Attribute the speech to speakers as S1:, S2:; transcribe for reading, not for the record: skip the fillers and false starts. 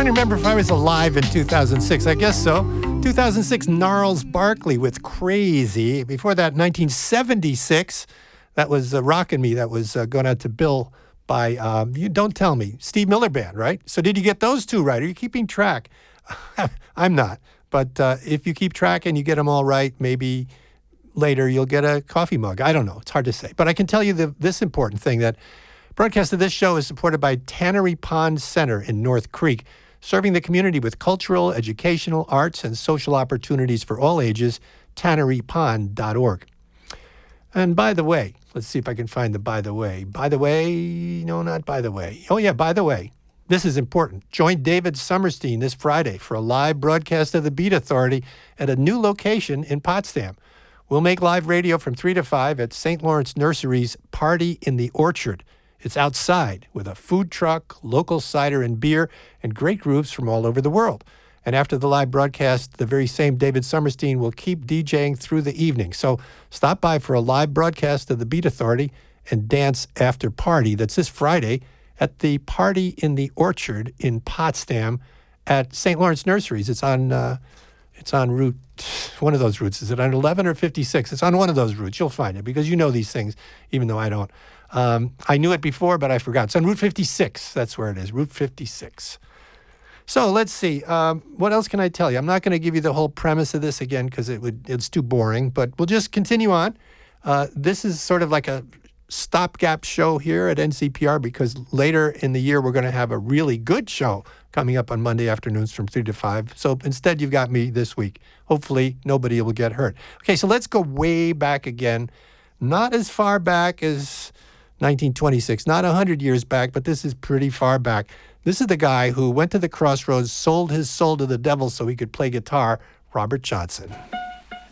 S1: trying to remember if I was alive in 2006. I guess so. 2006, Gnarls Barkley with Crazy. Before that, 1976, that was Rockin' Me. That was going out to Bill by, you don't tell me, Steve Miller Band, right? So did you get those two right? Are you keeping track? I'm not. But if you keep track and you get them all right, maybe later you'll get a coffee mug. I don't know. It's hard to say. But I can tell you this important thing, that broadcast of this show is supported by Tannery Pond Center in North Creek, serving the community with cultural, educational, arts, and social opportunities for all ages, tannerypond.org. And by the way, let's see if I can find the by the way. By the way, no, not by the way. Oh, yeah, by the way. This is important. Join David Summerstein this Friday for a live broadcast of the Beat Authority at a new location in Potsdam. We'll make live radio from 3 to 5 at St. Lawrence Nursery's Party in the Orchard. It's outside with a food truck, local cider and beer, and great grooves from all over the world. And after the live broadcast, the very same David Summerstein will keep DJing through the evening. So stop by for a live broadcast of the Beat Authority and dance after party. That's this Friday at the Party in the Orchard in Potsdam at St. Lawrence Nurseries. It's on route, one of those routes. Is it on 11 or 56? It's on one of those routes. You'll find it because you know these things, even though I don't. I knew it before, but I forgot. It's on Route 56. That's where it is, Route 56. So let's see. What else can I tell you? I'm not going to give you the whole premise of this again because it's too boring, but we'll just continue on. This is sort of like a stopgap show here at NCPR because later in the year we're going to have a really good show coming up on Monday afternoons from 3 to 5. So instead you've got me this week. Hopefully nobody will get hurt. Okay, so let's go way back again. Not as far back as 1926, not 100 years back, but this is pretty far back. This is the guy who went to the crossroads, sold his soul to the devil so he could play guitar, Robert Johnson.